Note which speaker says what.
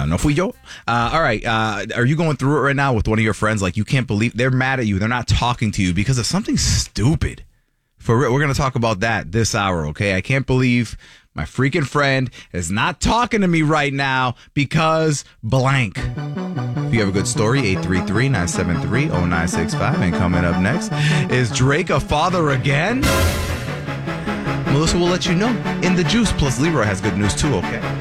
Speaker 1: No fui yo. All right. Are you going through it right now with one of your friends? Like, you can't believe they're mad at you. They're not talking to you because of something stupid. For real, we're going to talk about that this hour, okay? I can't believe my freaking friend is not talking to me right now because blank. If you have a good story, 833-973-0965. And coming up next, is Drake a father again? Melissa will let you know in the juice. Plus, Leroy has good news too, okay?